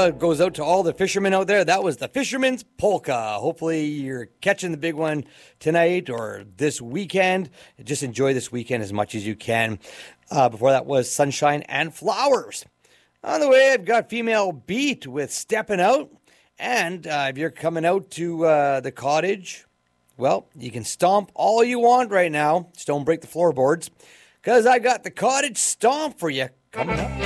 goes out to all the fishermen out there. That was the Fisherman's Polka. Hopefully you're catching the big one tonight or this weekend. Just enjoy this weekend as much as you can. Before that was Sunshine and Flowers. On the way, I've got Female Beat with Steppin' Out. And if you're coming out to the cottage, well, you can stomp all you want right now. Just don't break the floorboards. Because I got the cottage stomp for you coming up.